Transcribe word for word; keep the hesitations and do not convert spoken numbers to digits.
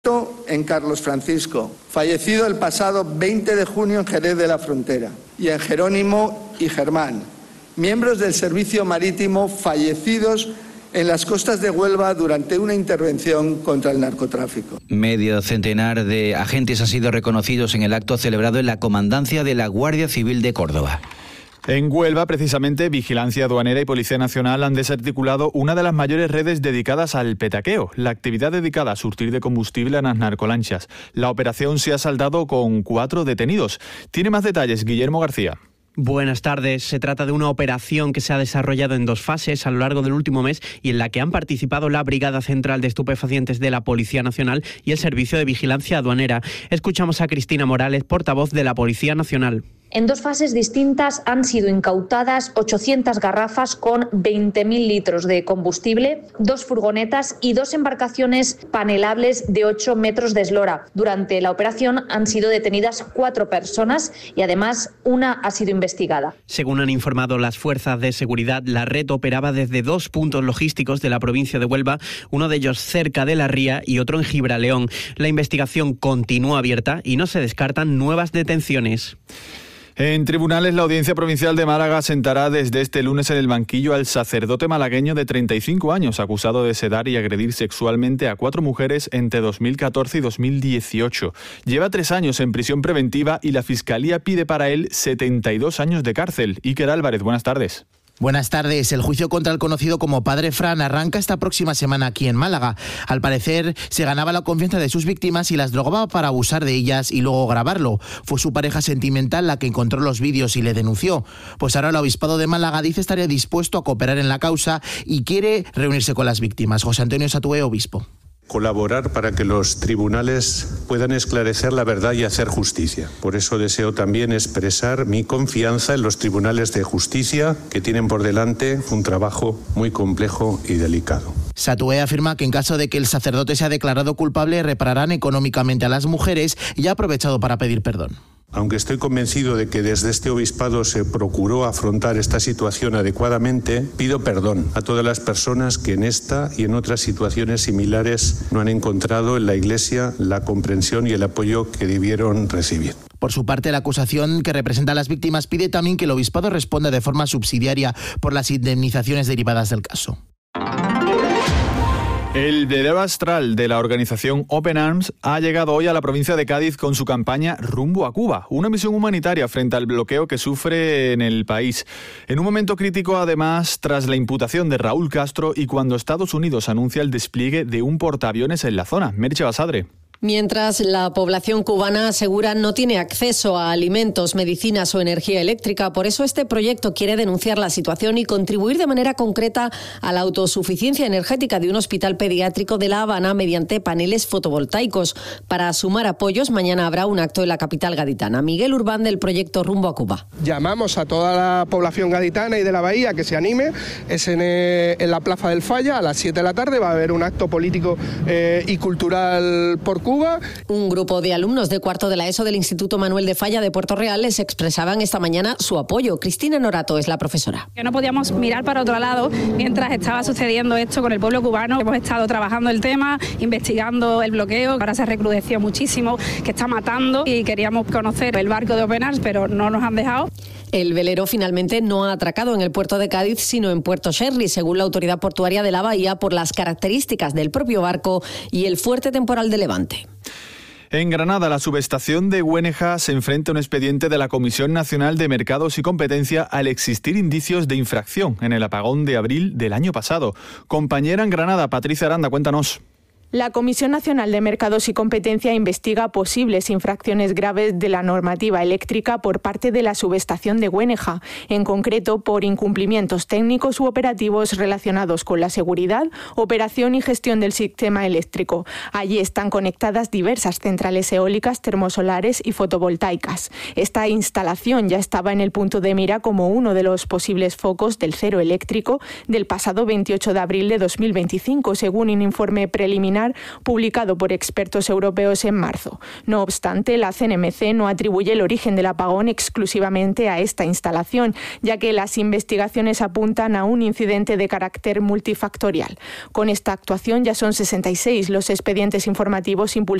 En Carlos Francisco, fallecido el pasado veinte de junio en Jerez de la Frontera, y en Jerónimo y Germán, miembros del servicio marítimo fallecidos en las costas de Huelva durante una intervención contra el narcotráfico. Medio centenar de agentes han sido reconocidos en el acto celebrado en la comandancia de la Guardia Civil de Córdoba. En Huelva, precisamente, Vigilancia Aduanera y Policía Nacional han desarticulado una de las mayores redes dedicadas al petaqueo, la actividad dedicada a surtir de combustible a las narcolanchas. La operación se ha saldado con cuatro detenidos. Tiene más detalles Guillermo García. Buenas tardes. Se trata de una operación que se ha desarrollado en dos fases a lo largo del último mes y en la que han participado la Brigada Central de Estupefacientes de la Policía Nacional y el Servicio de Vigilancia Aduanera. Escuchamos a Cristina Morales, portavoz de la Policía Nacional. En dos fases distintas han sido incautadas ochocientas garrafas con veinte mil litros de combustible, dos furgonetas y dos embarcaciones panelables de ocho metros de eslora. Durante la operación han sido detenidas cuatro personas y además una ha sido investigada. Según han informado las fuerzas de seguridad, la red operaba desde dos puntos logísticos de la provincia de Huelva, uno de ellos cerca de La Ría y otro en Gibraleón. La investigación continúa abierta y no se descartan nuevas detenciones. En tribunales, la Audiencia Provincial de Málaga sentará desde este lunes en el banquillo al sacerdote malagueño de treinta y cinco años, acusado de sedar y agredir sexualmente a cuatro mujeres entre dos mil catorce y dos mil dieciocho. Lleva tres años en prisión preventiva y la Fiscalía pide para él setenta y dos años de cárcel. Iker Álvarez, buenas tardes. Buenas tardes. El juicio contra el conocido como Padre Fran arranca esta próxima semana aquí en Málaga. Al parecer, se ganaba la confianza de sus víctimas y las drogaba para abusar de ellas y luego grabarlo. Fue su pareja sentimental la que encontró los vídeos y le denunció. Pues ahora el Obispado de Málaga dice estaría dispuesto a cooperar en la causa y quiere reunirse con las víctimas. José Antonio Satué, obispo. Colaborar para que los tribunales puedan esclarecer la verdad y hacer justicia. Por eso deseo también expresar mi confianza en los tribunales de justicia, que tienen por delante un trabajo muy complejo y delicado. Satué afirma que en caso de que el sacerdote sea declarado culpable, repararán económicamente a las mujeres y ha aprovechado para pedir perdón. Aunque estoy convencido de que desde este obispado se procuró afrontar esta situación adecuadamente, pido perdón a todas las personas que en esta y en otras situaciones similares no han encontrado en la Iglesia la comprensión y el apoyo que debieron recibir. Por su parte, la acusación que representa a las víctimas pide también que el obispado responda de forma subsidiaria por las indemnizaciones derivadas del caso. El velero astral de la organización Open Arms ha llegado hoy a la provincia de Cádiz con su campaña Rumbo a Cuba, una misión humanitaria frente al bloqueo que sufre en el país. En un momento crítico, además, tras la imputación de Raúl Castro y cuando Estados Unidos anuncia el despliegue de un portaaviones en la zona. Merche Basadre. Mientras la población cubana asegura no tiene acceso a alimentos, medicinas o energía eléctrica, por eso este proyecto quiere denunciar la situación y contribuir de manera concreta a la autosuficiencia energética de un hospital pediátrico de La Habana mediante paneles fotovoltaicos. Para sumar apoyos, mañana habrá un acto en la capital gaditana. Miguel Urbán, del proyecto Rumbo a Cuba. Llamamos a toda la población gaditana y de la bahía que se anime. Es en, eh, en la Plaza del Falla a las siete de la tarde. Va a haber un acto político eh, y cultural por Cuba. Cuba. Un grupo de alumnos de cuarto de la ESO del Instituto Manuel de Falla de Puerto Real les expresaban esta mañana su apoyo. Cristina Norato es la profesora. Que no podíamos mirar para otro lado mientras estaba sucediendo esto con el pueblo cubano. Hemos estado trabajando el tema, investigando el bloqueo, ahora se ha recrudecido muchísimo, que está matando, y queríamos conocer el barco de Open Arms, pero no nos han dejado. El velero finalmente no ha atracado en el puerto de Cádiz, sino en Puerto Sherry, según la autoridad portuaria de la bahía, por las características del propio barco y el fuerte temporal de levante. En Granada, la subestación de Güeneja se enfrenta a un expediente de la Comisión Nacional de Mercados y Competencia al existir indicios de infracción en el apagón de abril del año pasado. Compañera en Granada, Patricia Aranda, cuéntanos. La Comisión Nacional de Mercados y Competencia investiga posibles infracciones graves de la normativa eléctrica por parte de la subestación de Güeneja, en concreto por incumplimientos técnicos u operativos relacionados con la seguridad, operación y gestión del sistema eléctrico. Allí están conectadas diversas centrales eólicas, termosolares y fotovoltaicas. Esta instalación ya estaba en el punto de mira como uno de los posibles focos del cero eléctrico del pasado veintiocho de abril de dos mil veinticinco, según un informe preliminar preliminar publicado por expertos europeos en marzo. No obstante, la C N M C no atribuye el origen del apagón exclusivamente a esta instalación, ya que las investigaciones apuntan a un incidente de carácter multifactorial. Con esta actuación ya son sesenta y seis los expedientes informativos impulsados